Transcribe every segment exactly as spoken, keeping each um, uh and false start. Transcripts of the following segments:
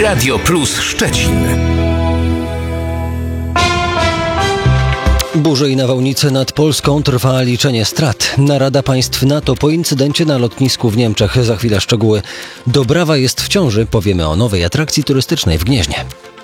Radio Plus Szczecin. Burze i nawałnice nad Polską, trwa liczenie strat. Narada państw NATO po incydencie na lotnisku w Niemczech. Za chwilę szczegóły. Dobrawa jest w ciąży. Powiemy o nowej atrakcji turystycznej w Gnieźnie.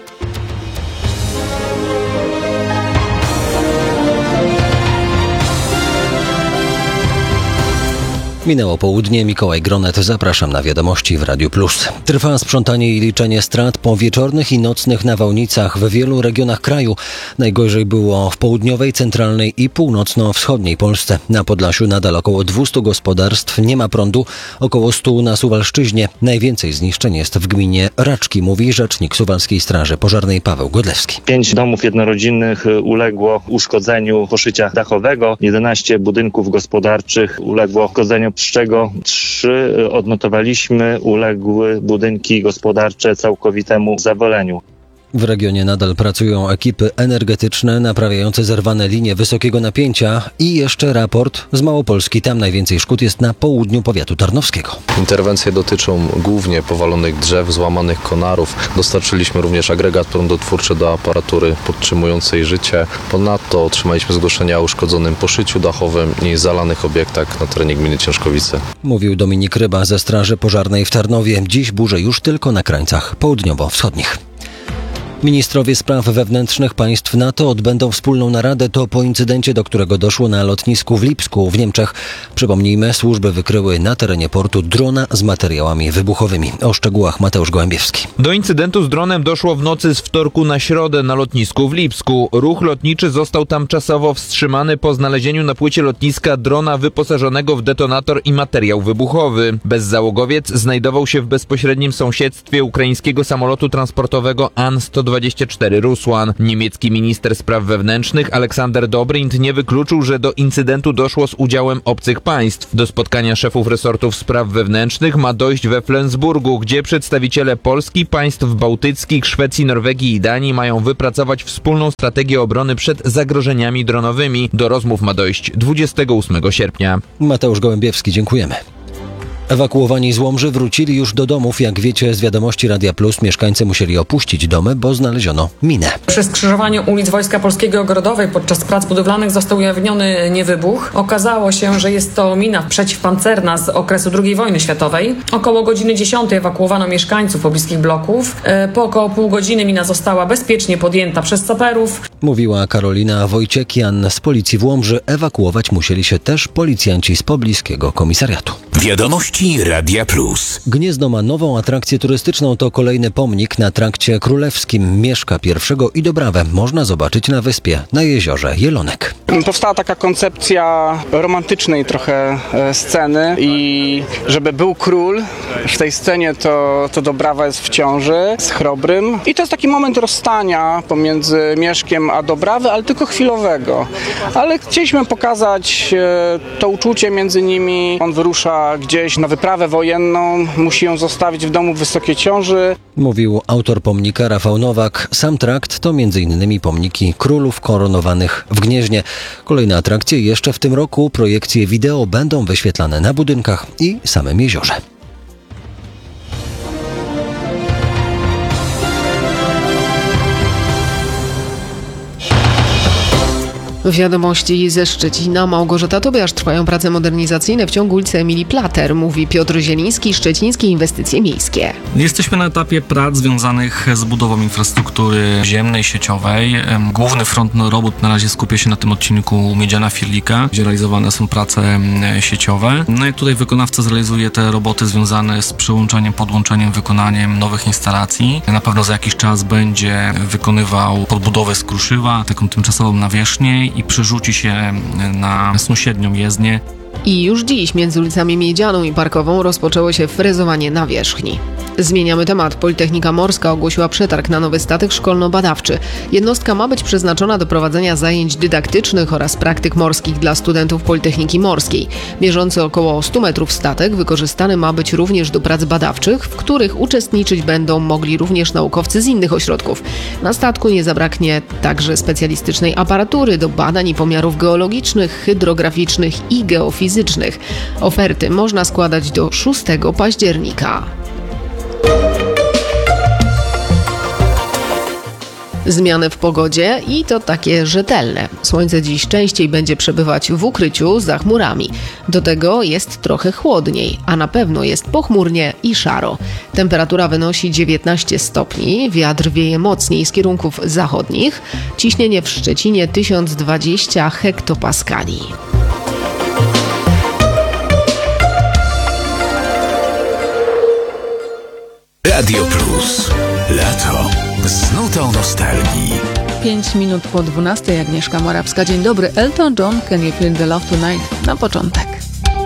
Minęło południe, Mikołaj Gronet, zapraszam na wiadomości w Radiu Plus. Trwa sprzątanie i liczenie strat po wieczornych i nocnych nawałnicach w wielu regionach kraju. Najgorzej było w południowej, centralnej i północno-wschodniej Polsce. Na Podlasiu nadal około dwieście gospodarstw nie ma prądu, około stu na Suwalszczyźnie. Najwięcej zniszczeń jest w gminie Raczki, mówi rzecznik Suwalskiej Straży Pożarnej Paweł Godlewski. Pięć domów jednorodzinnych uległo uszkodzeniu poszycia dachowego, jedenaście budynków gospodarczych uległo uszkodzeniu, z czego trzy odnotowaliśmy uległy budynki gospodarcze całkowitemu zawaleniu. W regionie nadal pracują ekipy energetyczne naprawiające zerwane linie wysokiego napięcia i jeszcze raport z Małopolski. Tam najwięcej szkód jest na południu powiatu tarnowskiego. Interwencje dotyczą głównie powalonych drzew, złamanych konarów. Dostarczyliśmy również agregat prądotwórczy do aparatury podtrzymującej życie. Ponadto otrzymaliśmy zgłoszenia o uszkodzonym poszyciu dachowym i zalanych obiektach na terenie gminy Ciężkowice. Mówił Dominik Ryba ze Straży Pożarnej w Tarnowie. Dziś burze już tylko na krańcach południowo-wschodnich. Ministrowie spraw wewnętrznych państw NATO odbędą wspólną naradę. To po incydencie, do którego doszło na lotnisku w Lipsku w Niemczech. Przypomnijmy, służby wykryły na terenie portu drona z materiałami wybuchowymi. O szczegółach Mateusz Gołębiewski. Do incydentu z dronem doszło w nocy z wtorku na środę na lotnisku w Lipsku. Ruch lotniczy został tam czasowo wstrzymany po znalezieniu na płycie lotniska drona wyposażonego w detonator i materiał wybuchowy. Bezzałogowiec znajdował się w bezpośrednim sąsiedztwie ukraińskiego samolotu transportowego An sto dwadzieścia cztery Rusłan. Niemiecki minister spraw wewnętrznych Aleksander Dobrindt nie wykluczył, że do incydentu doszło z udziałem obcych państw. Do spotkania szefów resortów spraw wewnętrznych ma dojść we Flensburgu, gdzie przedstawiciele Polski, państw bałtyckich, Szwecji, Norwegii i Danii mają wypracować wspólną strategię obrony przed zagrożeniami dronowymi. Do rozmów ma dojść dwudziestego ósmego sierpnia. Mateusz Gołębiewski, dziękujemy. Ewakuowani z Łomży wrócili już do domów. Jak wiecie z wiadomości Radia Plus, mieszkańcy musieli opuścić domy, bo znaleziono minę. Przy skrzyżowaniu ulic Wojska Polskiego Ogrodowej podczas prac budowlanych został ujawniony niewybuch. Okazało się, że jest to mina przeciwpancerna z okresu drugiej wojny światowej. Około godziny dziesiątej ewakuowano mieszkańców pobliskich bloków. Po około pół godziny mina została bezpiecznie podjęta przez saperów. Mówiła Karolina Wojciekian z policji w Łomży. Ewakuować musieli się też policjanci z pobliskiego komisariatu. Wiadomości Radia Plus. Gniezno ma nową atrakcję turystyczną. To kolejny pomnik na Trakcie Królewskim. Mieszka pierwszego i Dobrawę można zobaczyć na wyspie, na jeziorze Jelonek. Powstała taka koncepcja romantycznej trochę sceny i żeby był król w tej scenie, to, to Dobrawa jest w ciąży z Chrobrym. I to jest taki moment rozstania pomiędzy Mieszkiem a Dobrawy, ale tylko chwilowego. Ale chcieliśmy pokazać to uczucie między nimi. On wyrusza gdzieś na wyprawę wojenną, musi ją zostawić w domu w wysokiej ciąży. Mówił autor pomnika Rafał Nowak. Sam trakt to między innymi pomniki królów koronowanych w Gnieźnie. Kolejne atrakcje jeszcze w tym roku. Projekcje wideo będą wyświetlane na budynkach i samym jeziorze. Wiadomości ze Szczecina. Małgorzata Tobiasz. Trwają prace modernizacyjne w ciągu ulicy Emilii Plater, mówi Piotr Zieliński, Szczecińskie Inwestycje Miejskie. Jesteśmy na etapie prac związanych z budową infrastruktury ziemnej, sieciowej. Główny front robót na razie skupia się na tym odcinku Miedziana-Firlika, gdzie realizowane są prace sieciowe. No i tutaj wykonawca zrealizuje te roboty związane z przyłączeniem, podłączeniem, wykonaniem nowych instalacji. Na pewno za jakiś czas będzie wykonywał podbudowę z kruszywa, taką tymczasową nawierzchnię, i przerzuci się na sąsiednią jezdnię. I już dziś między ulicami Miedzianą i Parkową rozpoczęło się frezowanie nawierzchni. Zmieniamy temat. Politechnika Morska ogłosiła przetarg na nowy statek szkolno-badawczy. Jednostka ma być przeznaczona do prowadzenia zajęć dydaktycznych oraz praktyk morskich dla studentów Politechniki Morskiej. Mierzący około stu metrów statek wykorzystany ma być również do prac badawczych, w których uczestniczyć będą mogli również naukowcy z innych ośrodków. Na statku nie zabraknie także specjalistycznej aparatury do badań i pomiarów geologicznych, hydrograficznych i geofizycznych. Oferty można składać do szóstego października. Zmiany w pogodzie i to takie rzetelne. Słońce dziś częściej będzie przebywać w ukryciu za chmurami. Do tego jest trochę chłodniej, a na pewno jest pochmurnie i szaro. Temperatura wynosi dziewiętnaście stopni, wiatr wieje mocniej z kierunków zachodnich, ciśnienie w Szczecinie tysiąc dwadzieścia hektopaskali. Radio Plus. Lato. Z nutą nostalgii. Pięć minut po dwunastej. Agnieszka Morawska. Dzień dobry. Elton John, Can You Feel the Love Tonight? Na początek.